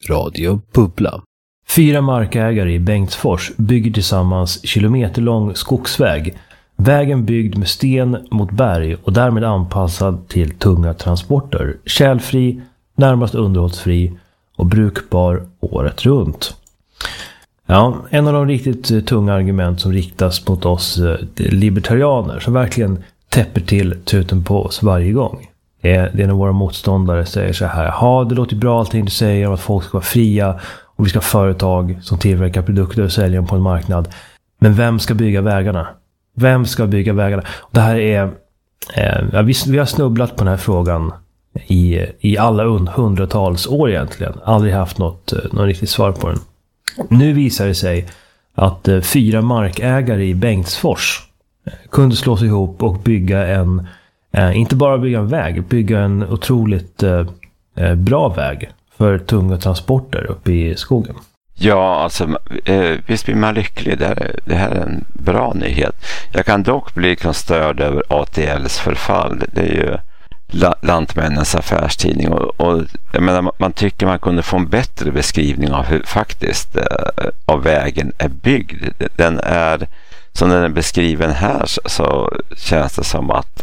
Radio Bubbla. 4 markägare i Bengtsfors bygger tillsammans kilometerlång skogsväg. Vägen byggd med sten mot berg och därmed anpassad till tunga transporter. Tjälfri, närmast underhållsfri och brukbar året runt. Ja, en av de riktigt tunga argument som riktas mot oss libertarianer som verkligen täpper till truten på oss varje gång. Det är när våra motståndare säger så här: ja, det låter bra allting du säger om att folk ska vara fria och vi ska ha företag som tillverkar produkter och säljer dem på en marknad. Men vem ska bygga vägarna? Vem ska bygga vägarna? Och det här är... vi har snubblat på den här frågan i alla hundratals år egentligen. Aldrig haft något riktigt svar på den. Nu visar det sig att 4 markägare i Bengtsfors kunde slå sig ihop och bygga inte bara bygga en väg, bygga en otroligt bra väg för tunga transporter uppe i skogen. Ja, alltså visst blir man lycklig. Det här är en bra nyhet. Jag kan dock bli störd över ATLs förfall. Det är ju Lantmännens affärstidning och jag menar, man tycker man kunde få en bättre beskrivning av hur faktiskt av vägen är byggd. Den är, som den är beskriven här, så känns det som att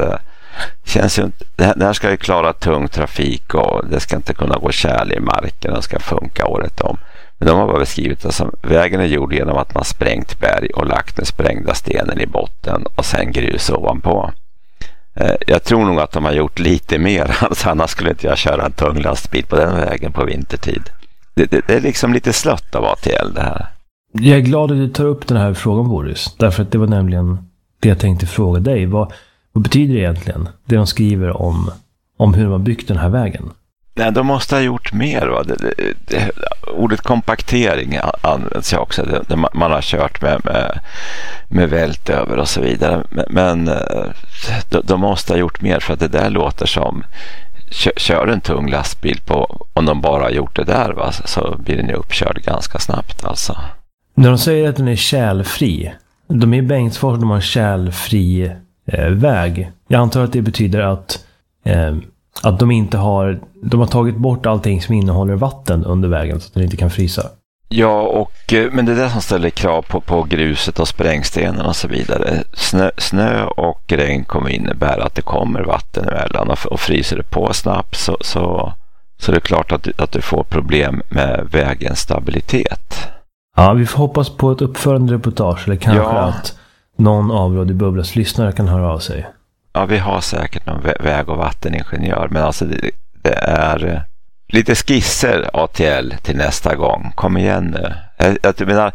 det här ska ju klara tung trafik och det ska inte kunna gå kärl i marken och ska funka året om. Men de har bara beskrivit det som vägen är gjord genom att man sprängt berg och lagt den sprängda stenen i botten och sen grus ovanpå. Jag tror nog att de har gjort lite mer, annars skulle inte jag köra en tung lastbil på den vägen på vintertid. Det är liksom lite slött av ATL det här. Jag är glad att du tar upp den här frågan, Boris, därför att det var nämligen det jag tänkte fråga dig. Vad betyder det egentligen, det de skriver om hur man byggt den här vägen? Nej, de måste ha gjort mer. Va? Ordet kompaktering används ju också. Man har kört med vält över och så vidare. Men de måste ha gjort mer, för att det där låter som kör en tung lastbil på, om de bara har gjort det där, va? Så blir den ju uppkörd ganska snabbt alltså. När de säger att den är tjälfri, de är i Bengtsfors, de har en tjälfri väg. Jag antar att det betyder att de har tagit bort allting som innehåller vatten under vägen så att den inte kan frysa. Ja, men det är det som ställer krav på gruset och sprängstenen och så vidare. Snö och regn kommer innebära att det kommer vatten emellan och fryser det på snabbt så det är klart att du får problem med vägens stabilitet. Ja, vi får hoppas på ett uppförande reportage eller kanske att någon av Radio Bubblas lyssnare kan höra av sig. Ja, vi har säkert någon väg- och vatteningenjör, men alltså det är lite skisser ATL till nästa gång. Kom igen nu. Jag menar,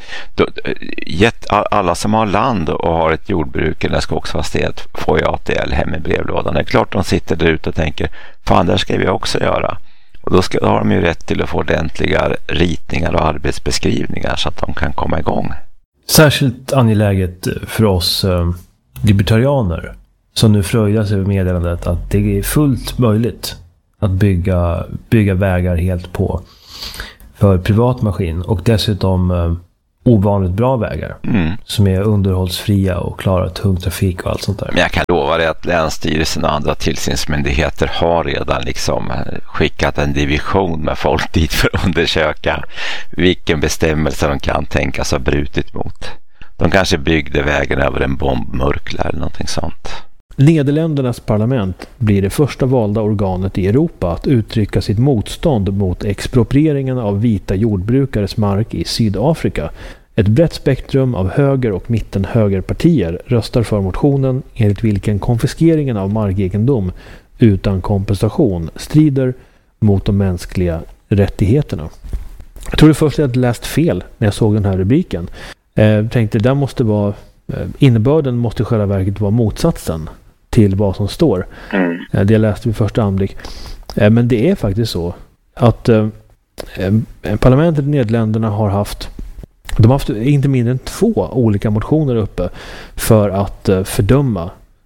alla som har land och har ett jordbruk eller skogsfastighet får ju ATL hem i brevlådan. Det är klart de sitter där ute och tänker, fan, där ska vi också göra. Och då har de ju rätt till att få ordentliga ritningar och arbetsbeskrivningar så att de kan komma igång. Särskilt angeläget för oss libertarianer som nu fröjdas över meddelandet att det är fullt möjligt att bygga vägar helt på för privatmaskin och dessutom ovanligt bra vägar som är underhållsfria och klarar tung trafik och allt sånt där. Men jag kan lova dig att Länsstyrelsen och andra tillsynsmyndigheter har redan liksom skickat en division med folk dit för att undersöka vilken bestämmelse de kan tänkas ha brutit mot. De kanske byggde vägen över en bombmurkla eller någonting sånt. Nederländernas parlament blir det första valda organet i Europa att uttrycka sitt motstånd mot exproprieringen av vita jordbrukares mark i Sydafrika. Ett brett spektrum av höger- och mittenhögerpartier röstar för motionen enligt vilken konfiskeringen av markegendom utan kompensation strider mot de mänskliga rättigheterna. Jag tror det först att jag läst fel när jag såg den här rubriken. Jag tänkte det måste vara innebörden måste i själva verket vara motsatsen till vad som står. Det jag läste vid första anblick. Men det är faktiskt så att parlamentet i Nederländerna har haft inte mindre än 2 olika motioner uppe för att fördöma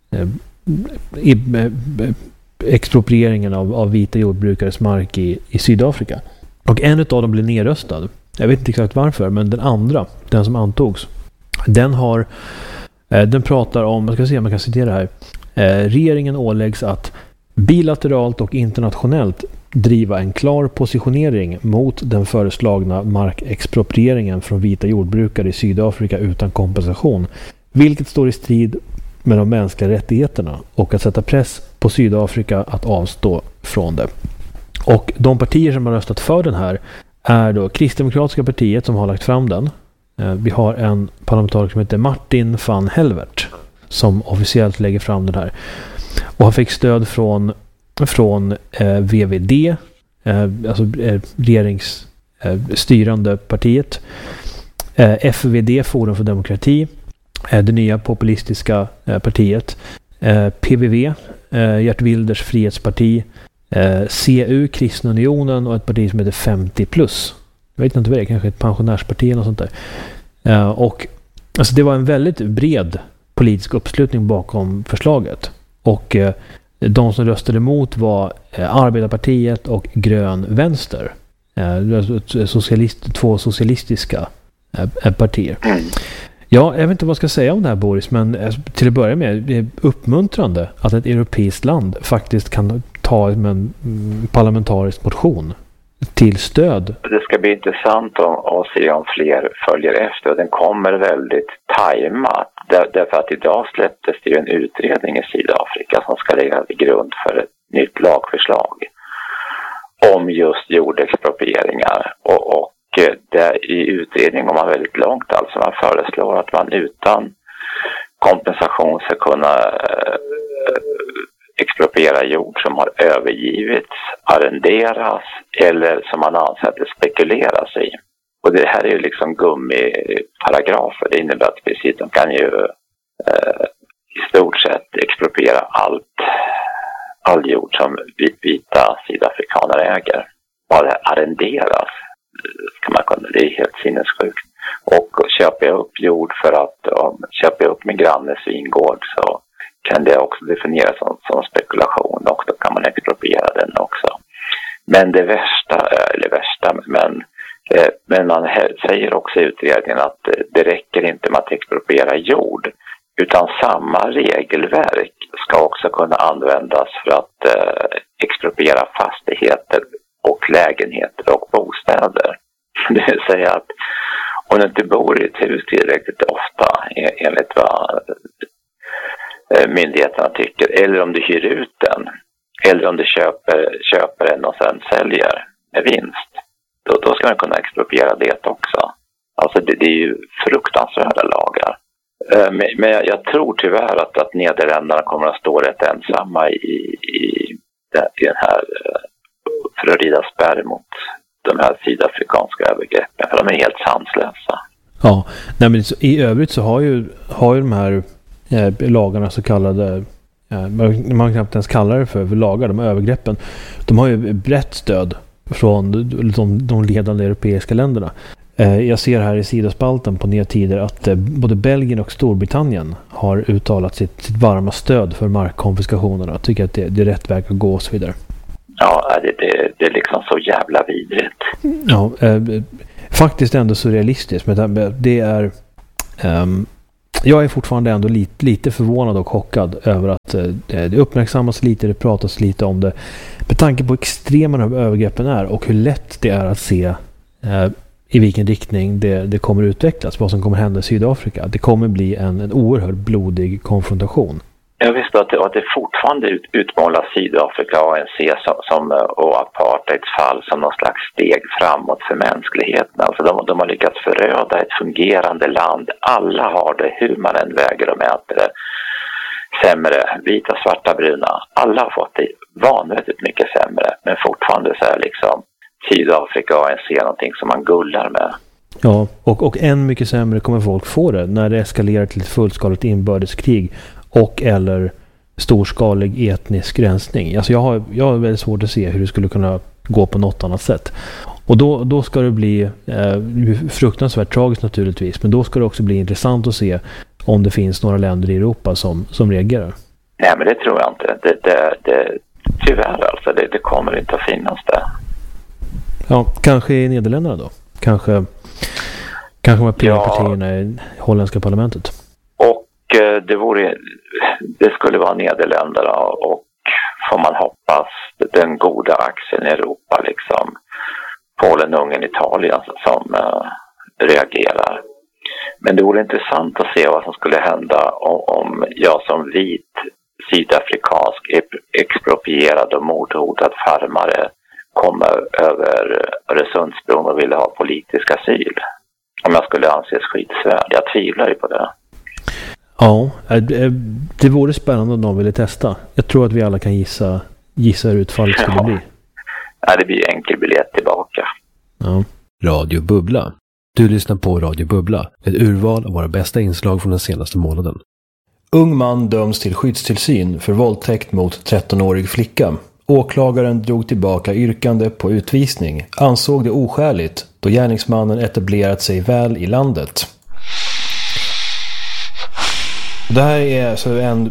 exproprieringen av vita jordbrukares mark i Sydafrika. Och en av dem blev nedröstad. Jag vet inte exakt varför, men den andra, den som antogs, den pratar om, jag ska se om jag kan citera här. Regeringen åläggs att bilateralt och internationellt driva en klar positionering mot den föreslagna markexproprieringen från vita jordbrukare i Sydafrika utan kompensation, vilket står i strid med de mänskliga rättigheterna, och att sätta press på Sydafrika att avstå från det. Och de partier som har röstat för den här är då Kristdemokratiska partiet som har lagt fram den. Vi har en parlamentariker som heter Martin van Helvert som officiellt lägger fram den här. Och han fick stöd från VVD, alltså regeringsstyrande partiet, FVD, Forum för demokrati, det nya populistiska partiet, PVV, Gert Wilders frihetsparti, CU, Kristna Unionen och ett parti som heter 50+. Jag vet inte vad det är, kanske ett pensionärsparti eller något sånt där. Och alltså det var en väldigt bred politisk uppslutning bakom förslaget. Och de som röstade emot var Arbetarpartiet och Grön Vänster. Två socialistiska partier. Ja, jag vet inte vad jag ska säga om det här, Boris, men till att börja med, det är uppmuntrande att ett europeiskt land faktiskt kan ta en parlamentarisk motion till stöd. Det ska bli intressant att se om fler följer efter, och den kommer väldigt tajmat. Därför att idag släpptes det ju en utredning i Sydafrika som ska lägga till grund för ett nytt lagförslag om just jordexproprieringar. Och där i utredningen går man väldigt långt. Alltså man föreslår att man utan kompensation ska kunna expropriera jord som har övergivits, arrenderas eller som man anser att det spekuleras i. Och det här är ju liksom gummiparagrafer. Det innebär att precis de kan ju i stort sett expropriera all jord som vita sydafrikaner äger. Bara det arrenderas kan man kunna, det är helt sinnessjukt. Och köper jag upp jord för att köper jag upp min grannes vingård, så kan det också definieras som spekulation, och då kan man expropriera den också. Men det men man säger också i utredningen att det räcker inte med att expropriera jord, utan samma regelverk ska också kunna användas för att expropriera fastigheter och lägenheter och bostäder. Det vill säga att om du inte bor i ett hus tillräckligt ofta enligt vad myndigheterna tycker, eller om du hyr ut den, eller om du köper den och sen säljer med vinst, då ska man kunna expropriera det också. Alltså det är ju fruktansvärda lagar. Men jag tror tyvärr att Nederländerna kommer att stå rätt ensamma i den här för att rida spärr mot de här sydafrikanska övergreppen, för de är helt sanslösa. Ja, nej, men i övrigt så har ju de här lagarna, så kallade, man kan knappt ens kalla det för lagar, de övergreppen, de har ju brett stöd från de ledande europeiska länderna. Jag ser här i sidospalten på nya tider att både Belgien och Storbritannien har uttalat sitt varma stöd för markkonfiskationerna. Jag tycker att det är rätt väg att gå och så vidare. Ja, det är liksom så jävla vidrigt. Ja, faktiskt ändå så realistiskt. Men det är... jag är fortfarande ändå lite förvånad och chockad över att det uppmärksammas lite, det pratas lite om det. Med tanke på extrema de övergreppen är och hur lätt det är att se i vilken riktning det kommer utvecklas, vad som kommer hända i Sydafrika. Det kommer bli en oerhört blodig konfrontation. Jag visste att det fortfarande utmålar Sydafrika och ANC och apartheids fall som någon slags steg framåt för mänskligheten. Alltså de har lyckats föröda ett fungerande land. Alla har det, hur man än väger och mäter det. Sämre, vita, svarta, bruna. Alla har fått det vanvettigt mycket sämre. Men fortfarande så är liksom Sydafrika och ANC någonting som man gullar med. Ja, och än mycket sämre kommer folk få det när det eskalerar till ett fullskaligt inbördeskrig och eller storskalig etnisk rensning. Alltså jag har väldigt svårt att se hur det skulle kunna gå på något annat sätt. Och då ska det bli fruktansvärt tragiskt naturligtvis, men då ska det också bli intressant att se om det finns några länder i Europa som reagerar. Nej, men det tror jag inte. Det tyvärr alltså, det kommer inte att finnas där. Ja, kanske i Nederländerna då. Kanske de partierna i holländska parlamentet. Och det skulle vara Nederländerna, och får man hoppas, den goda axeln i Europa, liksom Polen, Ungern, Italien som reagerar. Men det vore intressant att se vad som skulle hända om jag som vit sydafrikansk exproprierad och mordhotad farmare kom över Öresundsbron och ville ha politisk asyl. Om jag skulle anses skyddsvärd. Jag tvivlar ju på det. Ja, det vore spännande om någon ville testa. Jag tror att vi alla kan gissa hur utfallet skulle bli. Ja, det blir enkel biljett tillbaka. Ja. Radio Bubbla. Du lyssnar på Radio Bubbla, ett urval av våra bästa inslag från den senaste månaden. Ung man döms till skyddstillsyn för våldtäkt mot 13-årig flicka. Åklagaren drog tillbaka yrkande på utvisning. Ansåg det oskäligt då gärningsmannen etablerat sig väl i landet. Det här är alltså en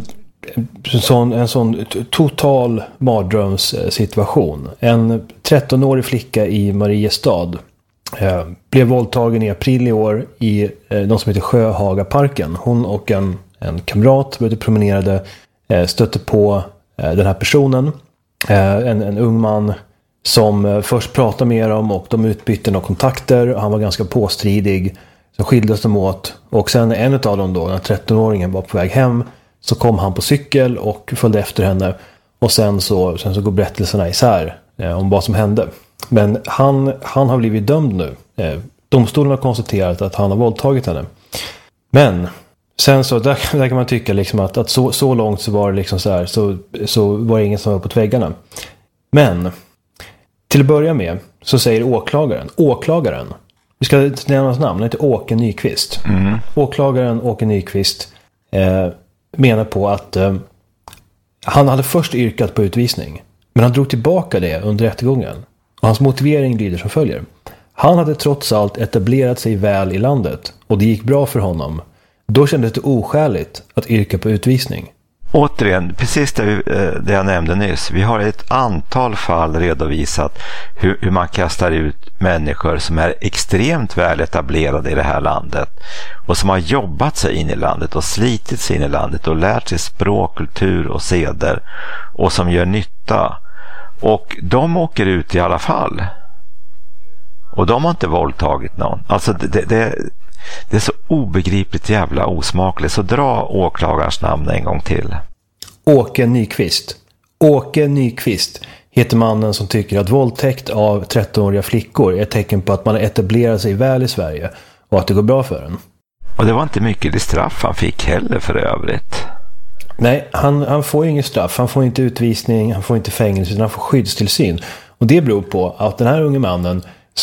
sån total mardrömssituation. En 13-årig flicka i Mariestad blev våldtagen i april i år i något som heter Sjöhagaparken. Hon och en kamrat promenerade, stötte på den här personen. En ung man som först pratade med dem och de utbytte några kontakter. Han var ganska påstridig. Så skildes de åt. Och sen en av dem då, när 13-åringen var på väg hem, så kom han på cykel och följde efter henne. Och sen så går berättelserna isär om vad som hände. Men han har blivit dömd nu. Domstolen har konstaterat att han har våldtagit henne. Men sen så där kan man tycka liksom att så långt så var det liksom så var det ingen som var på väggarna. Men till att börja med så säger åklagaren, vi ska nämna hans namn, han heter Åke Nyqvist. Åklagaren Åke Nyqvist menar på att han hade först yrkat på utvisning, men han drog tillbaka det under rättegången. Och hans motivering lyder som följer: han hade trots allt etablerat sig väl i landet och det gick bra för honom. Då kändes det oskäligt att yrka på utvisning. Återigen, precis det jag nämnde nyss. Vi har ett antal fall redovisat hur man kastar ut människor som är extremt väl etablerade i det här landet och som har jobbat sig in i landet och slitit sig in i landet och lärt sig språk, kultur och seder och som gör nytta. Och de åker ut i alla fall. Och de har inte våldtagit någon. Alltså det är så obegripligt jävla osmakligt. Så dra åklagarens namn en gång till. Åke Nyqvist. Åke Nyqvist heter mannen som tycker att våldtäkt av 13-åriga flickor är ett tecken på att man har etablerat sig väl i Sverige och att det går bra för en. Och det var inte mycket i straff han fick heller för övrigt. Nej, han får inget straff. Han får inte utvisning, han får inte fängelse, utan han får skyddstillsyn. Och det beror på att den här unge mannen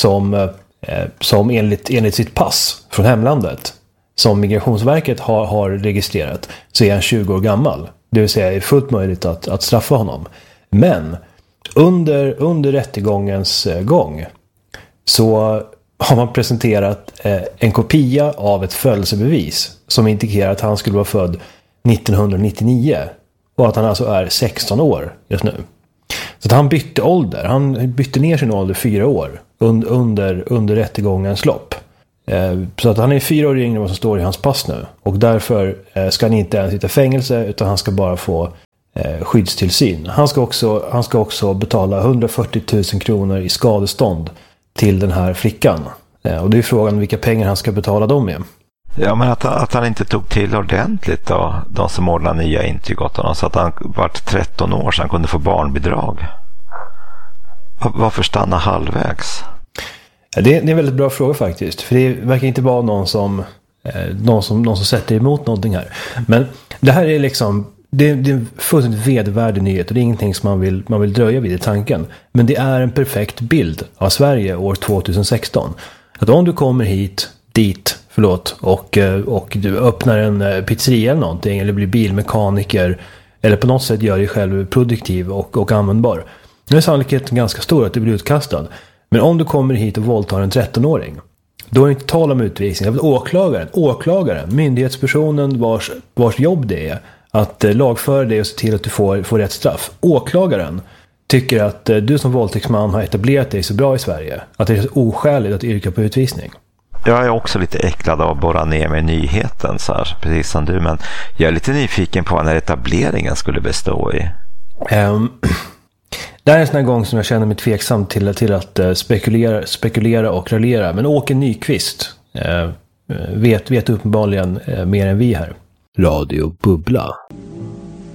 som enligt sitt pass från hemlandet som Migrationsverket har registrerat, så är han 20 år gammal. Det vill säga är fullt möjligt att straffa honom. Men under rättegångens gång så har man presenterat en kopia av ett födelsebevis som indikerar att han skulle vara född 1999 och att han alltså är 16 år just nu. Så att han bytte ålder. Han bytte ner sin ålder 4 år under rättegångens lopp. Så att han är 4 år yngre än vad som står i hans pass nu. Och därför ska han inte ens sitta i fängelse, utan han ska bara få skyddstillsyn. Han ska också betala 140 000 kronor i skadestånd till den här flickan. Och det är frågan vilka pengar han ska betala dem med. Ja, men att han inte tog till ordentligt då, de som ordnade nya intyg åt honom, så att han vart 13 år så han kunde få barnbidrag. Varför stanna halvvägs? Det är en väldigt bra fråga faktiskt. För det verkar inte vara någon som sätter emot någonting här. Men det här är liksom, det är en fullständigt vedervärdig nyhet och det är ingenting som man vill dröja vid i tanken. Men det är en perfekt bild av Sverige år 2016. Att om du kommer dit och du öppnar en pizzeria eller någonting, eller blir bilmekaniker eller på något sätt gör dig själv produktiv och användbar, nu är sannolikheten ganska stor att du blir utkastad. Men om du kommer hit och våldtar en 13-åring, då är det inte tal om utvisning. Åklagaren, myndighetspersonen vars jobb det är att lagföra dig och se till att du får rätt straff. Åklagaren tycker att du som våldtäktsman har etablerat dig så bra i Sverige att det är så oskäligt att yrka på utvisning. Jag är också lite äcklad av att borra ner med nyheten så här, precis som du, men jag är lite nyfiken på när etableringen skulle bestå i. Det här är en sån här gång som jag känner mig tveksam till att spekulera och raljera. Men Åke Nyqvist vet uppenbarligen mer än vi här. Radio Bubbla.